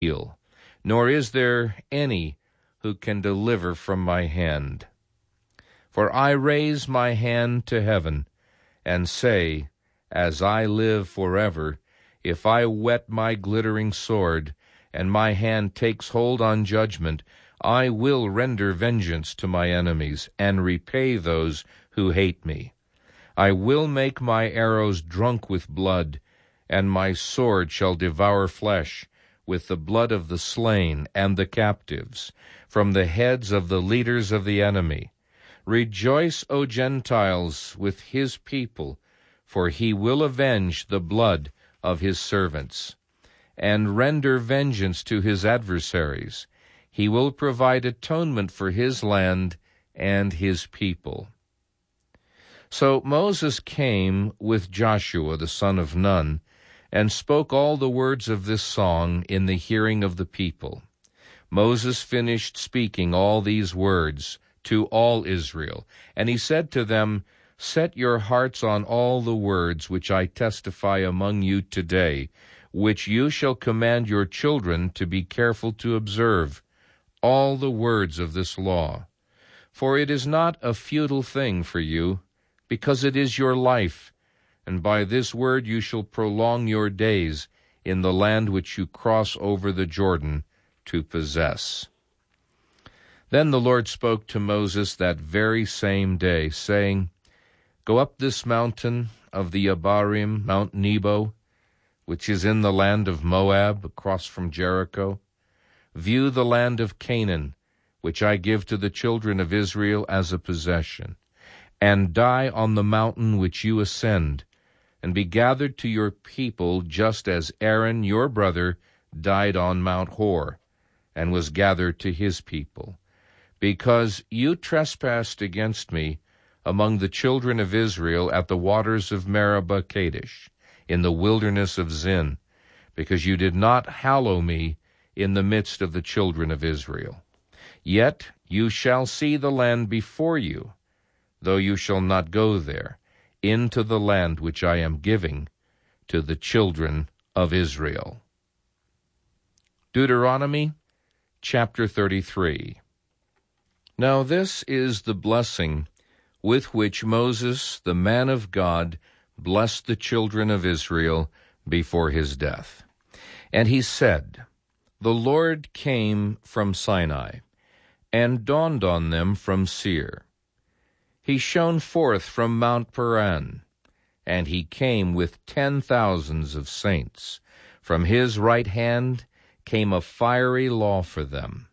heal, nor is there any who can deliver from my hand. For I raise my hand to heaven, and say, as I live forever, if I whet my glittering sword, and my hand takes hold on judgment, I will render vengeance to my enemies, and repay those who hate me. I will make my arrows drunk with blood, and my sword shall devour flesh, with the blood of the slain and the captives, from the heads of the leaders of the enemy. Rejoice, O Gentiles, with his people, for he will avenge the blood of his servants, and render vengeance to his adversaries. He will provide atonement for his land and his people. So Moses came with Joshua the son of Nun, and spoke all the words of this song in the hearing of the people. Moses finished speaking all these words to all Israel, and he said to them, Set your hearts on all the words which I testify among you today, which you shall command your children to be careful to observe, all the words of this law. For it is not a futile thing for you, because it is your life, and by this word you shall prolong your days in the land which you cross over the Jordan to possess. Then the Lord spoke to Moses that very same day, saying, Go up this mountain of the Abarim, Mount Nebo, which is in the land of Moab, across from Jericho. View the land of Canaan, which I give to the children of Israel as a possession, and die on the mountain which you ascend, and be gathered to your people just as Aaron your brother died on Mount Hor, and was gathered to his people. Because you trespassed against me among the children of Israel at the waters of Meribah Kadesh, in the wilderness of Zin, because you did not hallow me in the midst of the children of Israel. Yet you shall see the land before you, though you shall not go there, into the land which I am giving to the children of Israel. Deuteronomy chapter 33. Now this is the blessing with which Moses, the man of God, blessed the children of Israel before his death. And he said, The Lord came from Sinai, and dawned on them from Seir. He shone forth from Mount Paran, and he came with 10,000s of saints. From his right hand came a fiery law for them.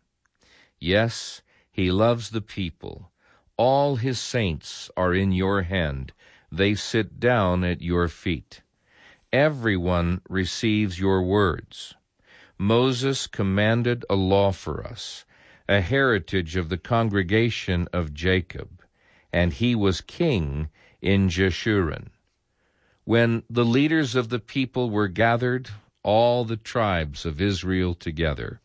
Yes, he loves the people. All his saints are in your hand. They sit down at your feet. Everyone receives your words. Moses commanded a law for us, a heritage of the congregation of Jacob, and he was king in Jeshurun. When the leaders of the people were gathered, all the tribes of Israel together,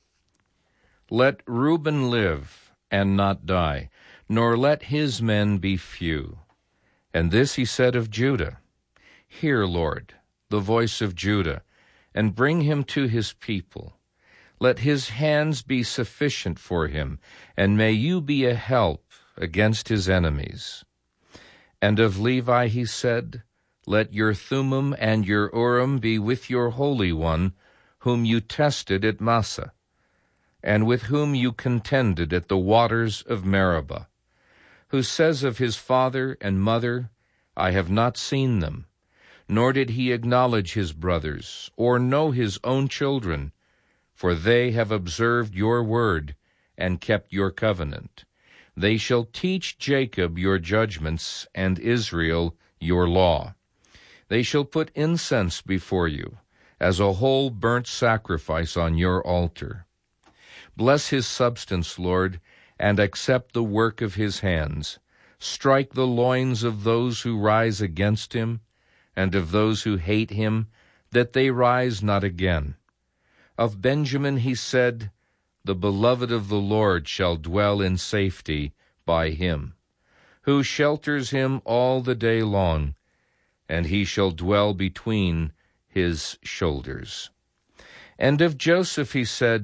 let Reuben live and not die, nor let his men be few. And this he said of Judah, Hear, Lord, the voice of Judah, and bring him to his people. Let his hands be sufficient for him, and may you be a help against his enemies. And of Levi he said, Let your Thummim and your Urim be with your Holy One, whom you tested at Massah, and with whom you contended at the waters of Meribah, who says of his father and mother, I have not seen them, nor did he acknowledge his brothers, or know his own children, for they have observed your word and kept your covenant. They shall teach Jacob your judgments, and Israel your law. They shall put incense before you, as a whole burnt sacrifice on your altar. Bless his substance, Lord, and accept the work of his hands. Strike the loins of those who rise against him, and of those who hate him, that they rise not again. Of Benjamin he said, The beloved of the Lord shall dwell in safety by him, who shelters him all the day long, and he shall dwell between his shoulders. And of Joseph he said,